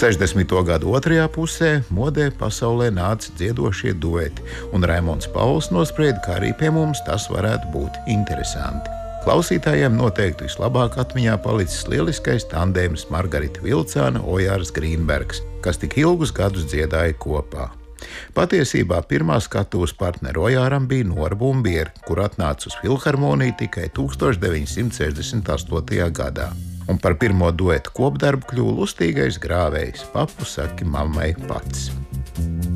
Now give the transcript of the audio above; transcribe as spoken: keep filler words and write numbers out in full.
sešdesmito gadu otrajā pusē modē pasaulē nāca dziedošie dueti, un Raimonds Pauls nosprieda, ka arī pie mums tas varētu būt interesanti. Klausītājiem noteikti vislabāk atmiņā palicis lieliskais tandēms Margarita Vilcāna, Ojārs Grīnbergs, kas tik ilgus gadus dziedāja kopā. Patiesībā pirmā skatuves partneri Ojāram bija Nora Bumbiere, kur atnāca uz filharmoniju tikai tūkstoš deviņsimt sešdesmit astotajā gadā. Un par pirmo duetu kopdarbu kļuva lustīgais grāvējs Papu saki mammai pats.